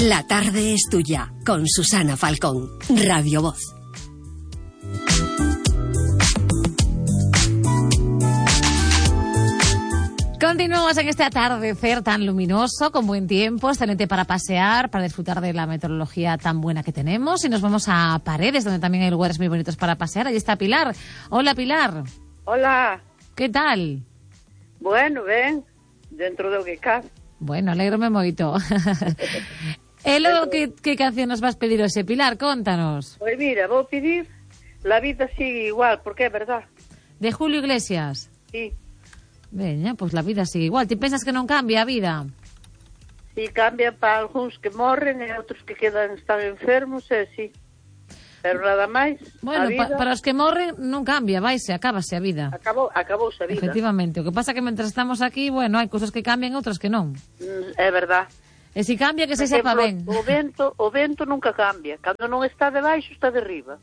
La tarde es tuya, con Susana Falcón, Radio Voz. Continuamos en este atardecer tan luminoso, con buen tiempo, excelente para pasear, para disfrutar de la meteorología tan buena que tenemos. Y nos vamos a Paredes, donde también hay lugares muy bonitos para pasear. Allí está Pilar. Hola, Pilar. Hola. ¿Qué tal? Bueno, ben, dentro do que cabe. Bueno, alégrome moito. E logo, que canción nos vas pedir hoxe, Pilar? Contanos. Pois mira, vou pedir La vida sigue igual, porque é verdad. De Julio Iglesias. Sí. Veña, pois la vida sigue igual. Ti pensas que non cambia a vida? Sí, cambian para algúns que morren e outros que están enfermos, sí. Pero nada máis, bueno, a vida... para os que morren non cambia, acábase a vida. Acabouse a vida. Efectivamente, o que pasa é que mentre estamos aquí, bueno, hai cousas que cambian, outras que non. É verdad. E se cambia, que se sepa ben. O vento nunca cambia. Cando non está debaixo, está de riba.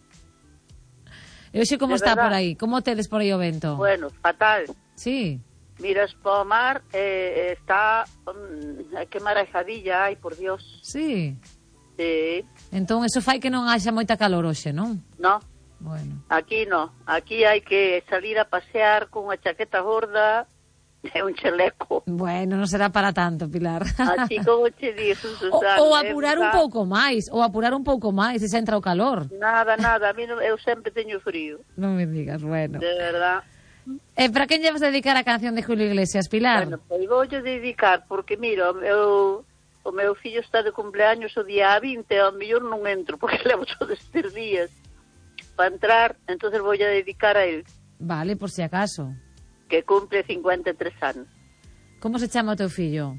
E hoxe como está por aí? Como tedes por aí o vento? Bueno, fatal. Sí. Miras para o mar e está... que marejadilla hai, por Dios. Sí. Sí. Entón, eso fai que non haxa moita calor hoxe, non? No. Bueno. Aquí no. Aquí hai que salir a pasear con unha chaqueta gorda e un chaleco. Bueno, non será para tanto, Pilar. Así como che dixo, Susana. Ou apurar un pouco máis, e se entra o calor. Nada. A mí eu sempre teño frío. Non me digas, bueno. De verdad. E para quen lle vas dedicar a canción de Julio Iglesias, Pilar? Bueno, pois voulle dedicar, porque mira, o meu fillo está de cumpleaños o día 20, ao mellor non entro, porque levo todos estes días para entrar, entonces voulle dedicar a él. Vale, por si acaso. Que cumple 53 anos. Como se chama o teu fillo?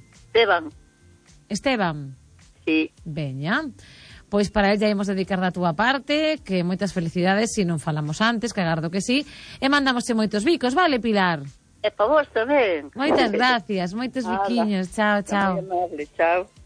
Esteban. Sí. Veña. Pois para el ya imos dedicar da túa parte, que moitas felicidades, se non falamos antes, que agardo que sí, e mandamosche moitos bicos, vale, Pilar? E para vos tamén. Moitas gracias, moitos biquiños, chao. Moi amable, chao.